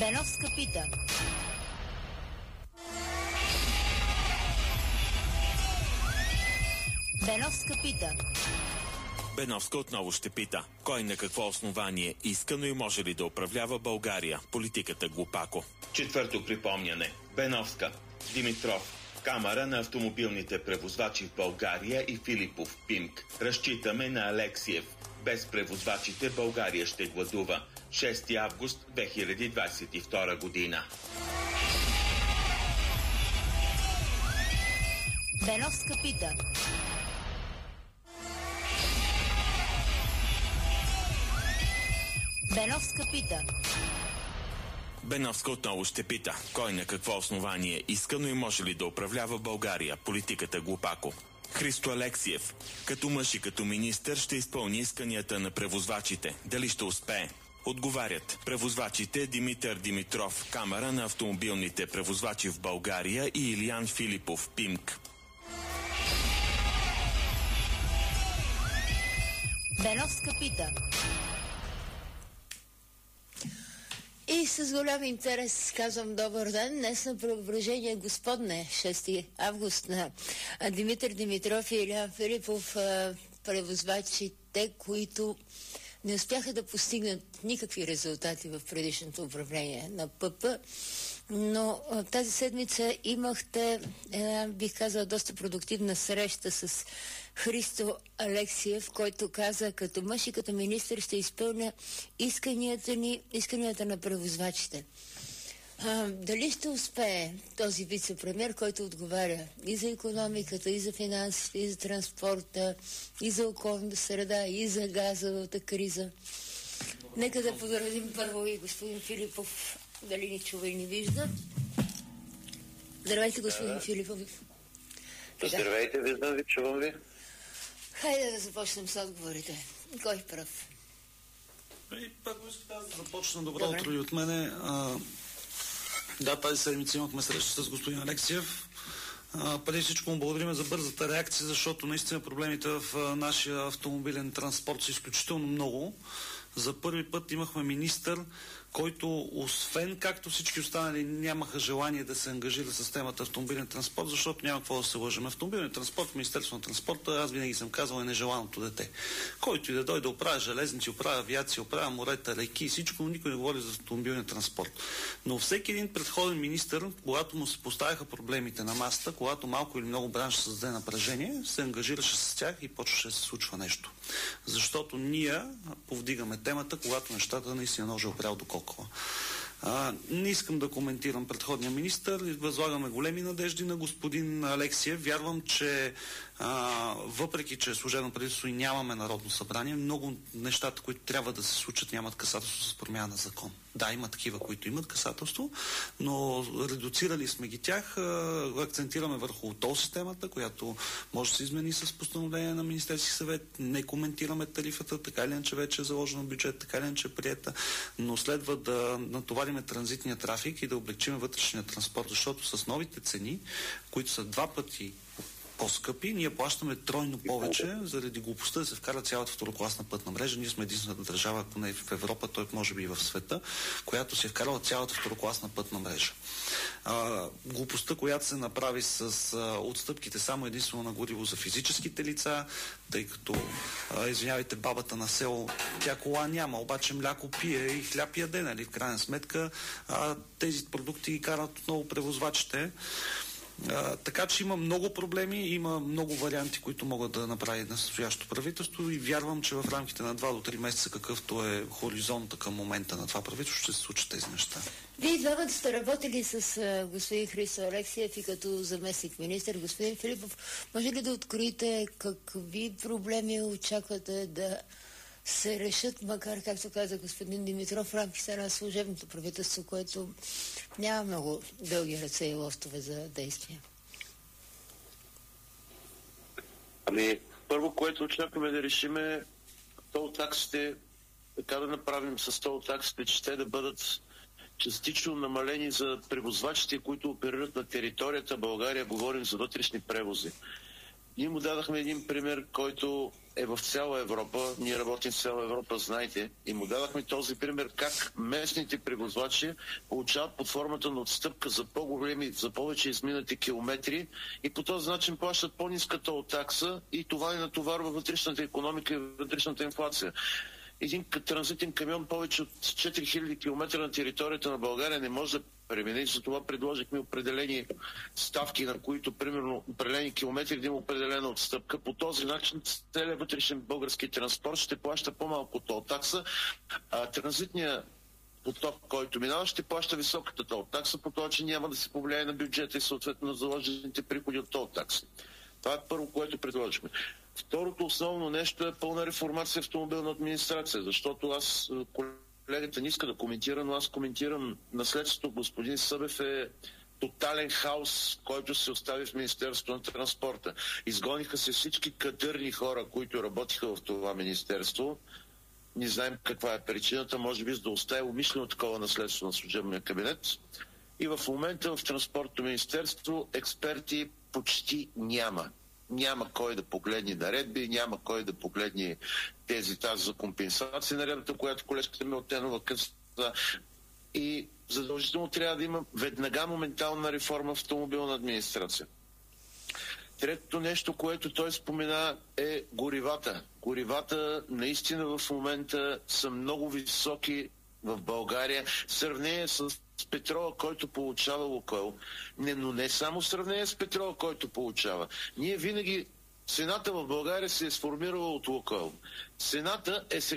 Беновска пита. Беновска пита. Беновска отново ще пита. Кой на какво основание иска, но и може ли да управлява България? Политиката глупако. Четвърто припомняне. Беновска. Димитров. Камара на автомобилните превозвачи в България и Филипов. ПИМК. Разчитаме на Алексиев. Без превозвачите България ще гладува. 6 август 2022 година. Беновска пита. Беновска пита. Беновска отново ще пита. Кой на какво основание иска, но и може ли да управлява България? Политиката глупако. Христо Алексиев. Като мъж и като министър ще изпълни исканията на превозвачите. Дали ще успее? Отговарят превозвачите Димитър Димитров, Камара на автомобилните превозвачи в България и Илиян Филипов, ПИМК. Беновска пита. И с голям интерес казвам добър ден. Днес на Преображение Господне, 6 август, на Димитър Димитров и Илиян Филипов, превозвачите, които не успяха да постигнат никакви резултати в предишното управление на ПП, но тази седмица имахте една, бих казала, доста продуктивна среща с Христо Алексиев, който каза: като мъж и като министър ще изпълня исканията на превозвачите. Дали ще успее този вице-премиер, който отговаря и за икономиката, и за финансите, и за транспорта, и за околната среда, и за газовата криза? Нека да поздравим първо и господин Филипов, дали ни чува и ни вижда. Здравейте, господин Филипов. Здравейте, виждам ви, чувам ви. Хайде да започнем с отговорите. Кой пръв? Първо искам да започна. Добро утро и от мене. Да, тази седмица имахме среща с господин Алексиев. Преди всичко му благодарим за бързата реакция, защото наистина проблемите в нашия автомобилен транспорт са изключително много. За първи път имахме министър, който освен както всички останали нямаха желание да се ангажира с темата автомобилен транспорт, защото няма какво да се лъжим. Автомобилен транспорт в Министерството на транспорта, аз винаги съм казвал, е нежеланото дете. Който и да дойде да оправя железници, оправя авиация, оправя морета, реки, всичко, никой не говори за автомобилен транспорт. Но всеки един предходен министър, когато му се поставяха проблемите на масата, когато малко или много бранш създаде напрежение, се ангажираше с тях и почваше да се случва нещо. Защото ние повдигаме темата, когато нещата наистина ножа опрял до кокала. Не искам да коментирам предходния министър. Възлагаме големи надежди на господин Алексиев. Вярвам, че въпреки, че служебно правителство и нямаме Народно събрание, много нещата, които трябва да се случат, нямат касателство с промяна на закон. Да, има такива, които имат касателство, но редуцирали сме ги тях. Акцентираме върху тол системата, която може да се измени с постановление на Министерски съвет. Не коментираме тарифата, така или иначе вече е заложено бюджет, така или иначе е приета, но следва да натовариме транзитния трафик и да облегчим вътрешния транспорт, защото с новите цени, които са 2 пъти по-скъпи, ние плащаме тройно повече заради глупостта да се вкара цялата второкласна пътна мрежа. Ние сме единствената държава, поне в Европа, той може би и в света, която се е вкарала цялата второкласна пътна мрежа. Глупостта, която се направи с отстъпките само единствено на гориво за физическите лица, тъй като, извинявайте, бабата на село, тя кола няма, обаче мляко пие и хляб яде, нали? В крайна сметка тези продукти ги карат отново превозвачите. Така че има много проблеми, има много варианти, които могат да направи настоящото правителство и вярвам, че в рамките на 2 до 3 месеца, какъвто е хоризонта към момента на това правителство, ще се случат тези неща. Вие двамата сте работили с господин Христо Алексиев и като заместник министър. Господин Филипов, може ли да откроите какви проблеми очаквате да се решат, макар, както каза господин Димитров, в рамките на служебното правителство, което няма много дълги ръце и лостове за действие? Първо, което очакваме да решим е тол таксите, така да направим с тол таксите, че те да бъдат частично намалени за превозвачите, които оперират на територията България, говорим за вътрешни превози. Ние му дадахме един пример, който е в цяла Европа. Ние работим в цяла Европа, знаете. И му дадахме този пример как местните превозвачи получават под формата на отстъпка за по-големи, за повече изминати километри и по този начин плащат по-ниска тол такса и това ни натоварва вътрешната икономика и вътрешната инфлация. Един транзитен камион повече от 4000 км на територията на България не може да премине. Затова предложихме определени ставки, на които, примерно, определени километри да има определена отстъпка. По този начин целият вътрешен български транспорт ще плаща по-малко тол такса, а транзитният поток, който минава, ще плаща високата тол такса, по това, че няма да се повлияе на бюджета и съответно на заложените приходи от тол такси. Това е първо, което предложихме. Второто основно нещо е пълна реформация в автомобилна администрация, защото аз, колегата не иска да коментира, но аз коментирам наследството. Господин Събев е тотален хаос, който се остави в Министерството на транспорта. Изгониха се всички кадърни хора, които работиха в това министерство. Не знаем каква е причината, може би за да остави умишлено такова наследство на служебния кабинет. И в момента в Транспортното министерство експерти почти няма. Няма кой да погледне наредби, няма кой да погледне тази за компенсация наредбата, която колежката Милтенова каза. И задължително трябва да има веднага моментална реформа в автомобилна администрация. Третото нещо, което той спомена, е горивата. Горивата наистина в момента са много високи в България в сравнение с петрола, който получава Лукойл. Но не само в сравнение с петрола, който получава. Ние винаги цената в България се е сформирала от Лукойл. Цената е